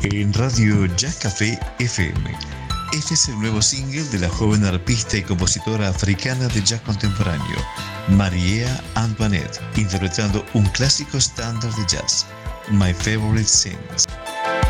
en Radio Jazz Café FM. Este es el nuevo single de la joven arpista y compositora africana de jazz contemporáneo, Maria Antoinette, interpretando un clásico estándar de jazz, My Favorite Things.